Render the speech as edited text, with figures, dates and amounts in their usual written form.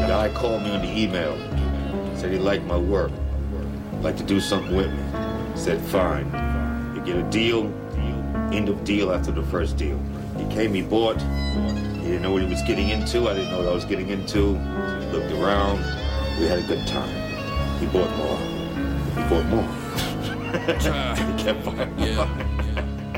Guy called me on the email. Said he liked my work. Like to do something with me. Said fine. You get a deal. End of deal after the first deal. He came, he bought. He didn't know what he was getting into. I didn't know what I was getting into. Looked around. We had a good time. He bought more. He bought more. He kept buying more.